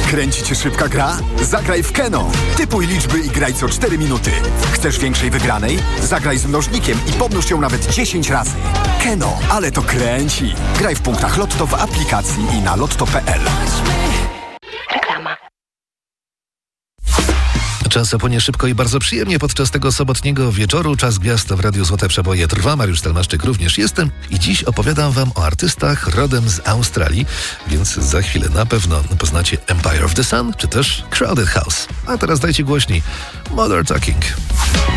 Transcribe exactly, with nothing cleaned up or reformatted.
Kręci cię szybka gra? Zagraj w Keno. Typuj liczby i graj co cztery minuty. Chcesz większej wygranej? Zagraj z mnożnikiem i pomnóż ją nawet dziesięć razy. Keno, ale to kręci. Graj w punktach Lotto w aplikacji i na lotto kropka p l. Reklama. Czas opłynie szybko i bardzo przyjemnie podczas tego sobotniego wieczoru. Czas gwiazd w Radiu Złote Przeboje trwa. Mariusz Stelmaszczyk również jestem i dziś opowiadam wam o artystach rodem z Australii, więc za chwilę na pewno poznacie Empire of the Sun czy też Crowded House. A teraz dajcie głośniej Mother Talking.